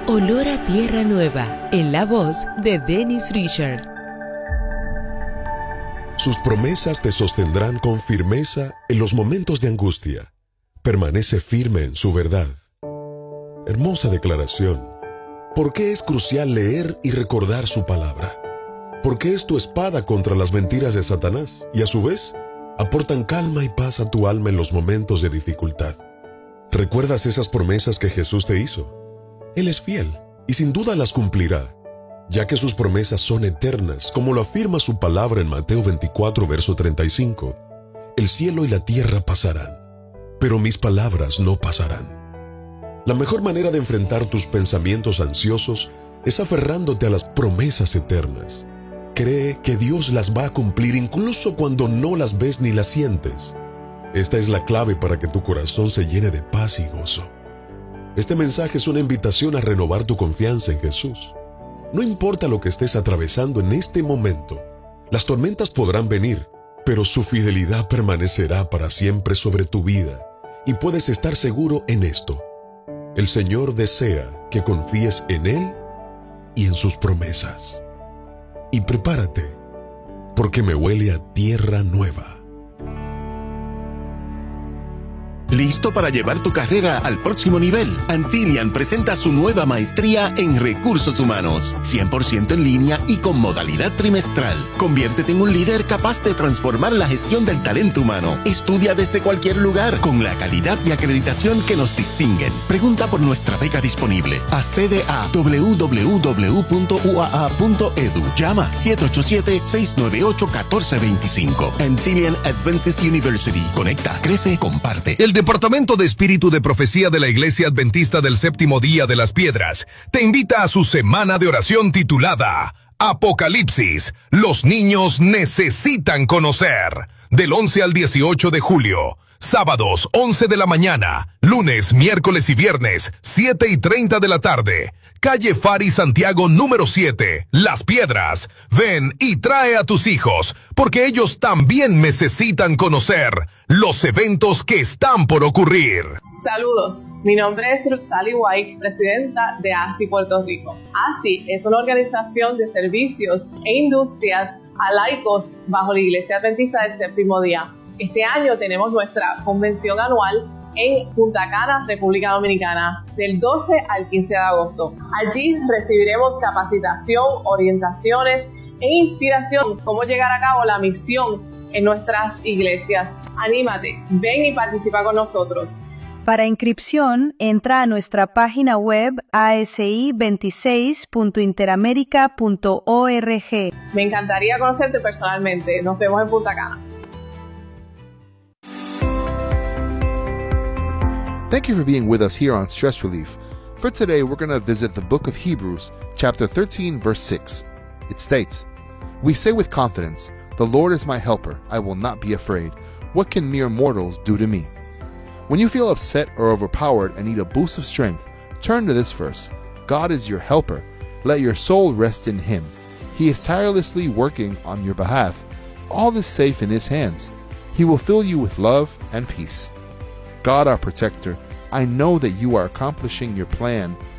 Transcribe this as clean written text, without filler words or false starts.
Olor a tierra nueva, en la voz de Dennis Richard. Sus promesas te sostendrán con firmeza en los momentos de angustia. Permanece firme en su verdad. Hermosa declaración. ¿Por qué es crucial leer y recordar su palabra? Porque es tu espada contra las mentiras de Satanás y a su vez aportan calma y paz a tu alma en los momentos de dificultad. ¿Recuerdas esas promesas que Jesús te hizo? Él es fiel y sin duda las cumplirá, ya que sus promesas son eternas, como lo afirma su palabra en Mateo 24, verso 35. El cielo y la tierra pasarán, pero mis palabras no pasarán. La mejor manera de enfrentar tus pensamientos ansiosos es aferrándote a las promesas eternas. Cree que Dios las va a cumplir incluso cuando no las ves ni las sientes. Esta es la clave para que tu corazón se llene de paz y gozo. Este mensaje es una invitación a renovar tu confianza en Jesús. No importa lo que estés atravesando en este momento, las tormentas podrán venir, pero su fidelidad permanecerá para siempre sobre tu vida, y puedes estar seguro en esto. El Señor desea que confíes en Él y en sus promesas. Y prepárate, porque me huele a tierra nueva. ¿Listo para llevar tu carrera al próximo nivel? Antillian presenta su nueva maestría en Recursos Humanos, 100% en línea y con modalidad trimestral. Conviértete en un líder capaz de transformar la gestión del talento humano. Estudia desde cualquier lugar con la calidad y acreditación que nos distinguen. Pregunta por nuestra beca disponible. Accede a www.uaa.edu. Llama 787-698-1425. Antillian Adventist University. Conecta, crece, comparte. El Departamento de Espíritu de Profecía de la Iglesia Adventista del Séptimo Día de las Piedras te invita a su semana de oración titulada Apocalipsis. Los niños necesitan conocer. Del 11 al 18 de julio. Sábados 11 de la mañana, lunes, miércoles y viernes 7:30 de la tarde. Calle Fari Santiago número 7, Las Piedras. Ven y trae a tus hijos, porque ellos también necesitan conocer los eventos que están por ocurrir. Saludos, mi nombre es Ruth Sally White, presidenta de ASI Puerto Rico. ASI es una organización de servicios e industrias a laicos bajo la Iglesia Adventista del Séptimo Día. Este año tenemos nuestra convención anual en Punta Cana, República Dominicana, del 12 al 15 de agosto. Allí recibiremos capacitación, orientaciones e inspiración cómo llegar a cabo la misión en nuestras iglesias. Anímate, ven y participa con nosotros. Para inscripción, entra a nuestra página web asi26.interamerica.org. Me encantaría conocerte personalmente. Nos vemos en Punta Cana. Thank you for being with us here on Stress Relief. For today, we're going to visit the book of Hebrews, chapter 13, verse 6. It states, "We say with confidence, 'The Lord is my helper, I will not be afraid. What can mere mortals do to me?'" When you feel upset or overpowered and need a boost of strength, turn to this verse. God is your helper. Let your soul rest in Him. He is tirelessly working on your behalf. All is safe in His hands. He will fill you with love and peace. God, our protector, I know that you are accomplishing your plan